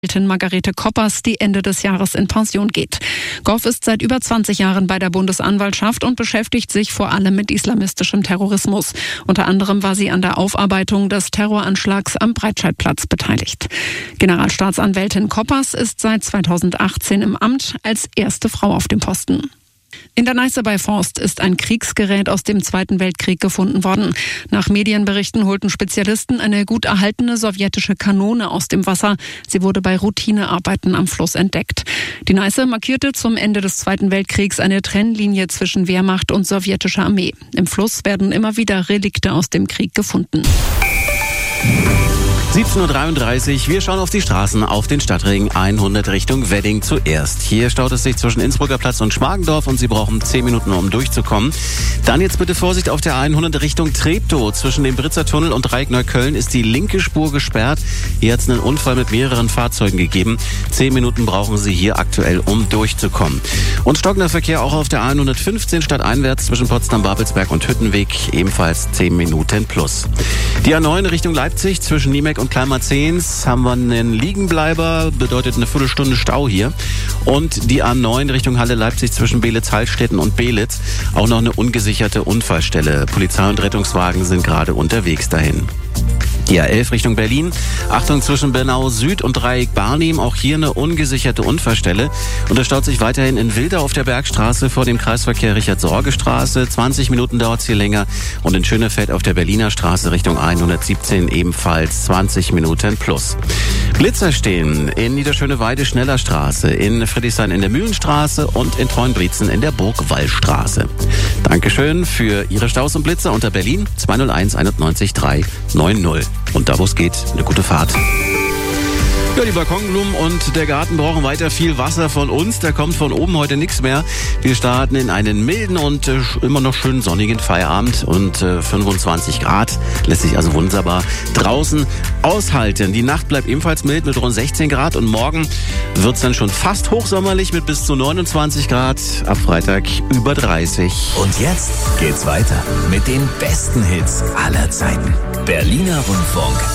Margarete Koppers, die Ende des Jahres in Pension geht. Goff ist seit über 20 Jahren bei der Bundesanwaltschaft und beschäftigt sich vor allem mit islamistischem Terrorismus. Unter anderem war sie an der Aufarbeitung des Terroranschlags am Breitscheidplatz beteiligt. Generalstaatsanwältin Koppers ist seit 2018 im Amt als erste Frau auf dem Posten. In der Neiße bei Forst ist ein Kriegsgerät aus dem Zweiten Weltkrieg gefunden worden. Nach Medienberichten holten Spezialisten eine gut erhaltene sowjetische Kanone aus dem Wasser. Sie wurde bei Routinearbeiten am Fluss entdeckt. Die Neiße markierte zum Ende des Zweiten Weltkriegs eine Trennlinie zwischen Wehrmacht und sowjetischer Armee. Im Fluss werden immer wieder Relikte aus dem Krieg gefunden. 17.33 Uhr, wir schauen auf die Straßen, auf den Stadtring 100 Richtung Wedding zuerst. Hier staut es sich zwischen Innsbrucker Platz und Schmargendorf und Sie brauchen 10 Minuten, um durchzukommen. Dann jetzt bitte Vorsicht auf der 100 Richtung Treptow. Zwischen dem Britzer Tunnel und Dreieck Neukölln ist die linke Spur gesperrt. Hier hat es einen Unfall mit mehreren Fahrzeugen gegeben. 10 Minuten brauchen Sie hier aktuell, um durchzukommen. Und stockender Verkehr auch auf der 115 stadteinwärts zwischen Potsdam-Babelsberg und Hüttenweg, ebenfalls 10 Minuten plus. Die A9 Richtung Leipzig zwischen Niemeck und Kleinmarzens haben wir einen Liegenbleiber, bedeutet eine Viertelstunde Stau hier. Und die A9 Richtung Halle-Leipzig zwischen Beelitz-Heilstätten und Beelitz, auch noch eine ungesicherte Unfallstelle. Polizei und Rettungswagen sind gerade unterwegs dahin. Die A11 Richtung Berlin. Achtung zwischen Bernau Süd und Dreieck Barnim. Auch hier eine ungesicherte Unfallstelle. Und es staut sich weiterhin in Wildau auf der Bergstraße vor dem Kreisverkehr Richard-Sorge-Straße. 20 Minuten dauert es hier länger. Und in Schönefeld auf der Berliner Straße Richtung 117 ebenfalls 20 Minuten plus. Blitzer stehen in Niederschöneweide Schneller Straße, in Friedrichshain in der Mühlenstraße und in Treuenbrietzen in der Burgwallstraße. Dankeschön für Ihre Staus und Blitzer unter Berlin 201 91 390. Und da, wo es geht, eine gute Fahrt. Ja, die Balkonblumen und der Garten brauchen weiter viel Wasser von uns. Da kommt von oben heute nichts mehr. Wir starten in einen milden und immer noch schön sonnigen Feierabend und 25 Grad. Lässt sich also wunderbar draußen aushalten. Die Nacht bleibt ebenfalls mild mit rund 16 Grad und morgen wird es dann schon fast hochsommerlich mit bis zu 29 Grad. Ab Freitag über 30. Und jetzt geht's weiter mit den besten Hits aller Zeiten. Berliner Rundfunk.